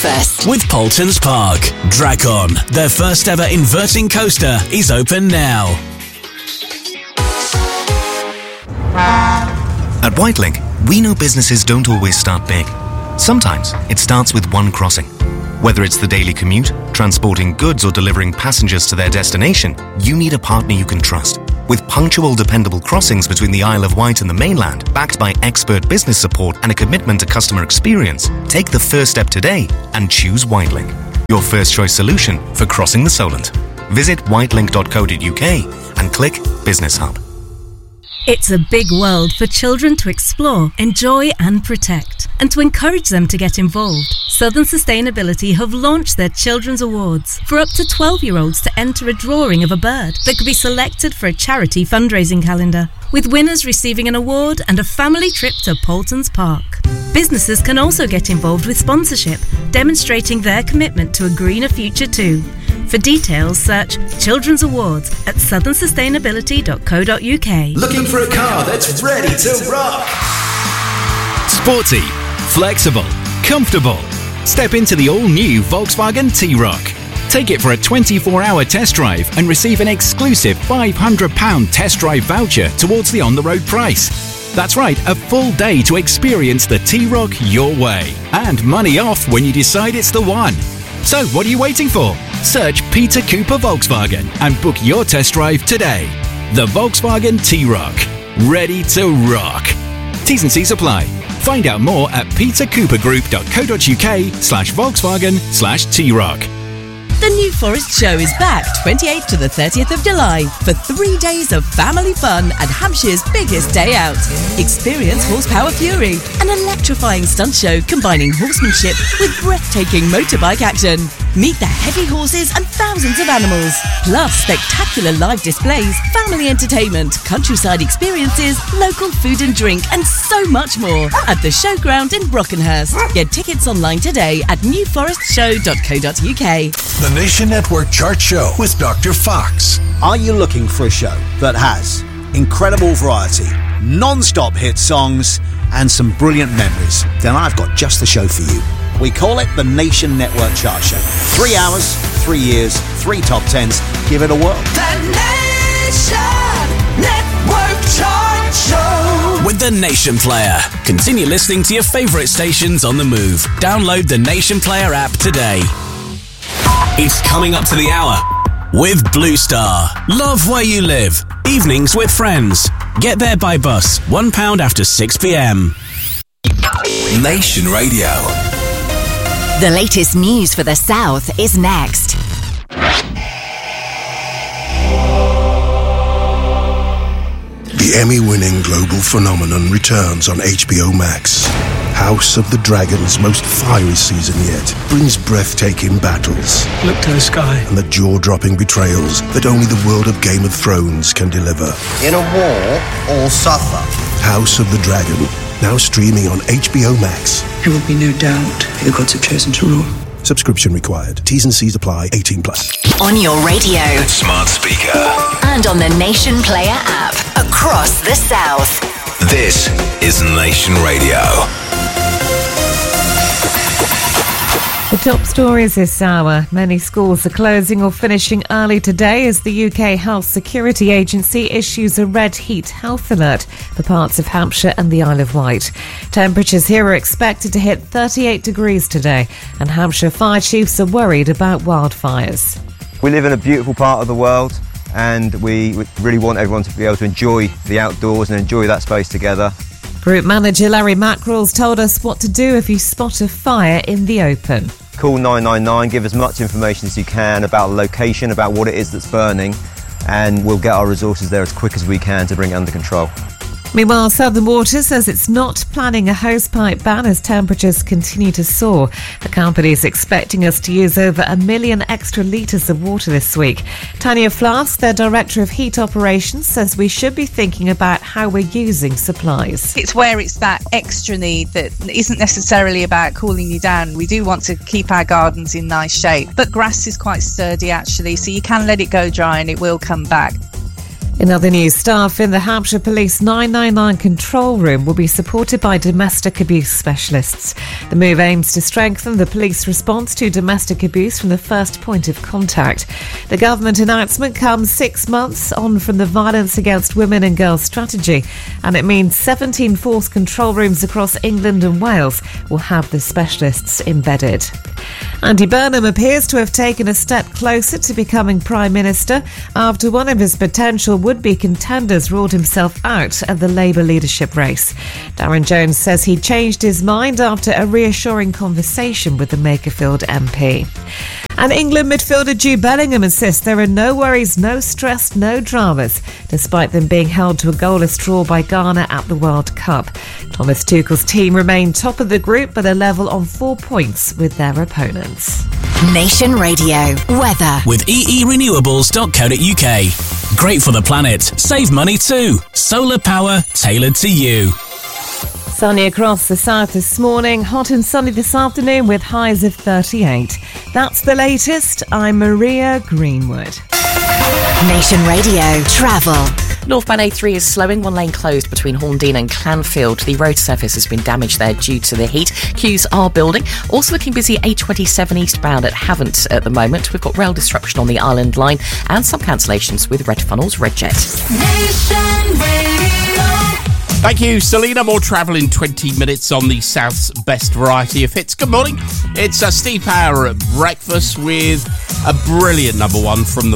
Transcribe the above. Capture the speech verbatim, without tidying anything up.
breakfast. With Paultons Park. Dracon, their first ever inverting coaster, is open now. At Whitelink, we know businesses don't always start big. Sometimes it starts with one crossing. Whether it's the daily commute, transporting goods or delivering passengers to their destination, you need a partner you can trust. With punctual, dependable crossings between the Isle of Wight and the mainland, backed by expert business support and a commitment to customer experience, take the first step today and choose Whitelink, your first choice solution for crossing the Solent. Visit whitelink dot co dot uk and click Business Hub. It's a big world for children to explore, enjoy and protect. And to encourage them to get involved, Southern Sustainability have launched their Children's Awards for up to twelve-year-olds to enter a drawing of a bird that could be selected for a charity fundraising calendar, with winners receiving an award and a family trip to Paultons Park. Businesses can also get involved with sponsorship, demonstrating their commitment to a greener future too. For details, search Children's Awards at southern sustainability dot co dot uk. Looking for a car that's ready to rock? Sporty, flexible, comfortable. Step into the all-new Volkswagen T-Roc. Take it for a twenty-four hour test drive and receive an exclusive five hundred pounds test drive voucher towards the on-the-road price. That's right, a full day to experience the T-Roc your way. And money off when you decide it's the one. So what are you waiting for? Search Peter Cooper Volkswagen and book your test drive today. The Volkswagen T-Roc. Ready to rock. T's and C's apply. Find out more at peter cooper group dot co dot uk slash Volkswagen slash T-Roc. The New Forest Show is back twenty-eighth to the thirtieth of July for three days of family fun at Hampshire's biggest day out. Experience Horsepower Fury, an electrifying stunt show combining horsemanship with breathtaking motorbike action. Meet the heavy horses and thousands of animals, plus spectacular live displays, family entertainment, countryside experiences, local food and drink, and so much more at the Showground in Brockenhurst. Get tickets online today at new forest show dot co dot uk. The Nation Network Chart Show with Doctor Fox. Are you looking for a show that has incredible variety, non-stop hit songs, and some brilliant memories? Then I've got just the show for you. We call it the Nation Network Chart Show. Three hours, three years, three top tens. Give it a whirl. The Nation Network Chart Show. With the Nation Player. Continue listening to your favourite stations on the move. Download the Nation Player app today. It's coming up to the hour with Blue Star. Love where you live. Evenings with friends. Get there by bus. One pound after six p.m. Nation Radio. The latest news for the South is next. The Emmy-winning global phenomenon returns on H B O Max. House of the Dragon's most fiery season yet brings breathtaking battles. Look to the sky. And the jaw-dropping betrayals that only the world of Game of Thrones can deliver. In a war, all suffer. House of the Dragon, now streaming on H B O Max. There will be no doubt the gods have chosen to rule. Subscription required. T's and C's apply. eighteen plus. On your radio. Smart speaker. And on the Nation Player app. Across the South. This is Nation Radio. The top stories this hour. Many schools are closing or finishing early today as the U K Health Security Agency issues a red heat health alert for parts of Hampshire and the Isle of Wight. Temperatures here are expected to hit thirty-eight degrees today, and Hampshire fire chiefs are worried about wildfires. We live in a beautiful part of the world, and we really want everyone to be able to enjoy the outdoors and enjoy that space together. Group manager Larry Mackerell's told us what to do if you spot a fire in the open. Call nine nine nine, give as much information as you can about the location, about what it is that's burning, and we'll get our resources there as quick as we can to bring it under control. Meanwhile, Southern Water says it's not planning a hosepipe ban as temperatures continue to soar. The company is expecting us to use over a million extra litres of water this week. Tanya Flask, their Director of Heat Operations, says we should be thinking about how we're using supplies. It's where it's that extra need that isn't necessarily about cooling you down. We do want to keep our gardens in nice shape, but grass is quite sturdy actually, so you can let it go dry and it will come back. In other news, staff in the Hampshire Police nine nine nine control room will be supported by domestic abuse specialists. The move aims to strengthen the police response to domestic abuse from the first point of contact. The government announcement comes six months on from the Violence Against Women and Girls strategy, and it means seventeen force control rooms across England and Wales will have the specialists embedded. Andy Burnham appears to have taken a step closer to becoming Prime Minister after one of his potential would-be contenders ruled himself out of the Labour leadership race. Darren Jones says he changed his mind after a reassuring conversation with the Makerfield M P. And England midfielder Jude Bellingham insists there are no worries, no stress, no dramas, despite them being held to a goalless draw by Ghana at the World Cup. Thomas Tuchel's team remain top of the group, but are level on four points with their opponents. Nation Radio weather with e e renewables dot co dot u k. Great for the planet. Save money too. Solar power tailored to you. Sunny across the south this morning, hot and sunny this afternoon with highs of thirty-eight. That's the latest. I'm Maria Greenwood. Nation Radio travel. Northbound A three is slowing, one lane closed between Horndean and Clanfield. The road surface has been damaged there due to the heat. Queues are building. Also looking busy A twenty-seven eastbound at Havant at the moment. We've got rail disruption on the Island Line and some cancellations with Red Funnels Redjet. Nation Radio. Thank you, Selena. More travel in twenty minutes on the South's best variety of hits. Good morning. It's a Steve Power at breakfast with a brilliant number one from the